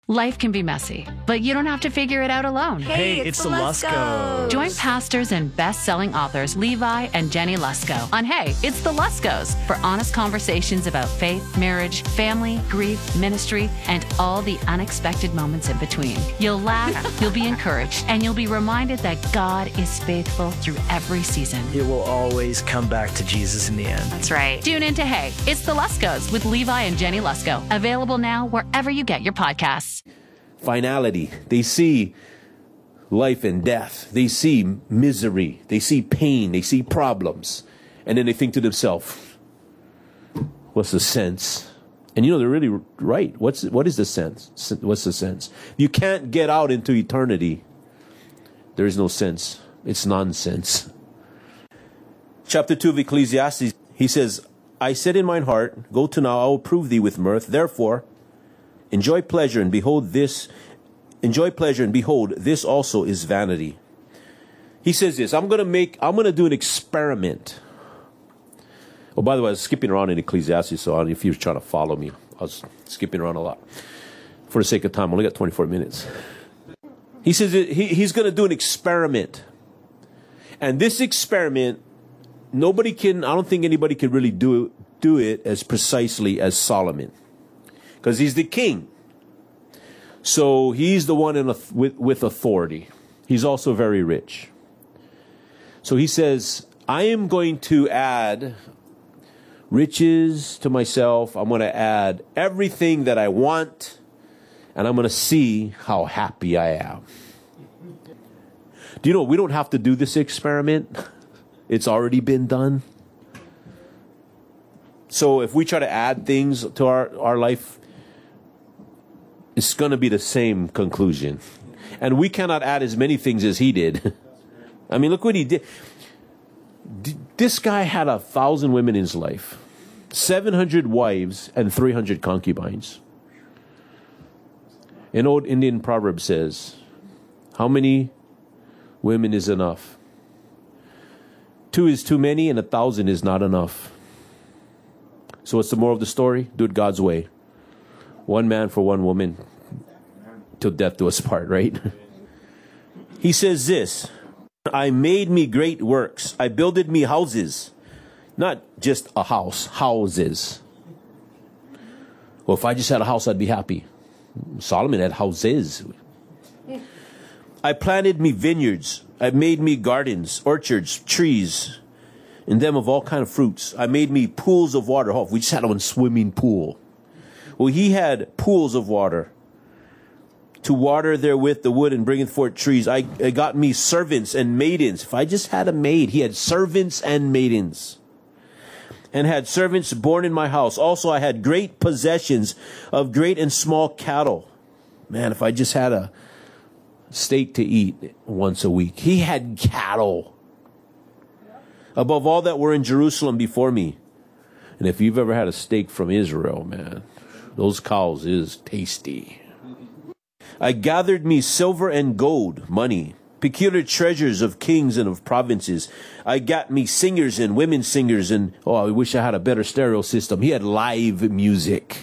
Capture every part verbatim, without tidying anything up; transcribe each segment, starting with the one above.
Life can be messy, but you don't have to figure it out alone. Hey, it's, it's the Luskos. Join pastors and best-selling authors Levi and Jenny Lusko on Hey, It's the Luskos for honest conversations about faith, marriage, family, grief, ministry, and all the unexpected moments in between. You'll laugh, you'll be encouraged, and you'll be reminded that God is faithful through every season. It will always come back to Jesus in the end. That's right. Tune in to Hey, It's the Luskos with Levi and Jenny Lusko. Available now wherever you get your podcasts. Finality. They see life and death. They see misery. They see pain. They see problems. And then they think to themselves, what's the sense? And you know, they're really right. What's what is the sense? What's the sense? You can't get out into eternity. There is no sense. It's nonsense. Chapter two of Ecclesiastes, he says, I said in mine heart, go to now, I will prove thee with mirth. Therefore, enjoy pleasure and behold this, enjoy pleasure and behold, this also is vanity. He says this, I'm going to make, I'm going to do an experiment. Oh, by the way, I was skipping around in Ecclesiastes, so if you're trying to follow me, I was skipping around a lot. For the sake of time, I only got twenty-four minutes. He says that he, he's going to do an experiment. And this experiment, nobody can, I don't think anybody can really do it, do it as precisely as Solomon. Because he's the king. So he's the one in a, with, with authority. He's also very rich. So he says, I am going to add riches to myself. I'm going to add everything that I want. And I'm going to see how happy I am. Do you know, we don't have to do this experiment. It's already been done. So if we try to add things to our, our life, it's going to be the same conclusion. And we cannot add as many things as he did. I mean, look what he did. D- this guy had a thousand women in his life, seven hundred wives, and three hundred concubines. An old Indian proverb says, how many women is enough? Two is too many, and a thousand is not enough. So what's the moral of the story? Do it God's way. One man for one woman, till death do us part, right? He says this, I made me great works. I builded me houses. Not just a house, houses. Well, if I just had a house, I'd be happy. Solomon had houses. I planted me vineyards. I made me gardens, orchards, trees, in them of all kind of fruits. I made me pools of water. Oh, we just had one swimming pool. Well, he had pools of water to water therewith the wood and bringeth forth trees. I, I got me servants and maidens. If I just had a maid, he had servants and maidens. And had servants born in my house. Also, I had great possessions of great and small cattle. Man, if I just had a steak to eat once a week. He had cattle. Above all that were in Jerusalem before me. And if you've ever had a steak from Israel, man, those cows is tasty. I gathered me silver and gold, money, peculiar treasures of kings and of provinces. I got me singers and women singers, and oh, I wish I had a better stereo system. He had live music.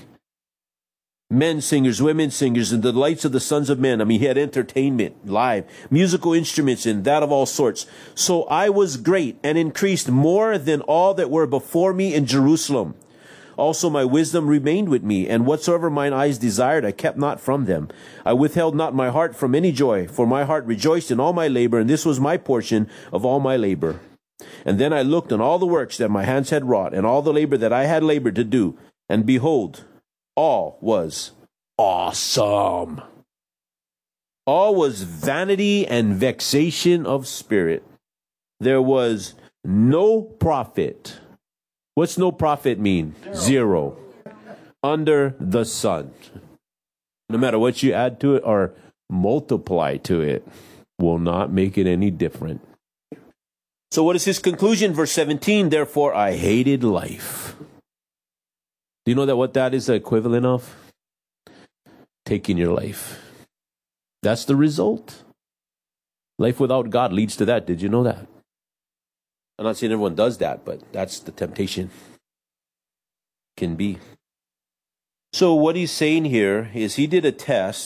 Men singers, women singers, and the delights of the sons of men. I mean, he had entertainment, live, musical instruments, and that of all sorts. So I was great and increased more than all that were before me in Jerusalem. Also my wisdom remained with me, and whatsoever mine eyes desired, I kept not from them. I withheld not my heart from any joy, for my heart rejoiced in all my labor, and this was my portion of all my labor. And then I looked on all the works that my hands had wrought, and all the labor that I had labored to do, and behold, all was awesome. All was vanity and vexation of spirit. There was no profit. What's no profit mean? Zero. Under the sun. No matter what you add to it or multiply to it, will not make it any different. So what is his conclusion? Verse seventeen, therefore I hated life. Do you know that what that is the equivalent of? Taking your life. That's the result. Life without God leads to that. Did you know that? I'm not saying everyone does that, but that's the temptation. Can be. So what he's saying here is he did a test